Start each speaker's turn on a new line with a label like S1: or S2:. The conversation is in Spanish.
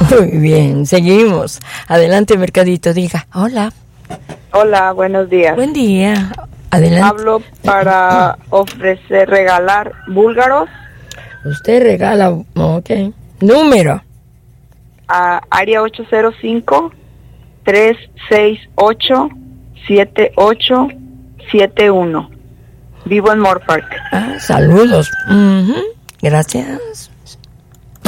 S1: Muy bien, seguimos. Adelante, Mercadito, diga. Hola.
S2: Hola, buenos días.
S1: Buen día. Adelante.
S2: Hablo para regalar búlgaros.
S1: Usted regala, ok. Número.
S2: A área 805-368-7871. Vivo en Moore Park.
S1: Saludos. Gracias.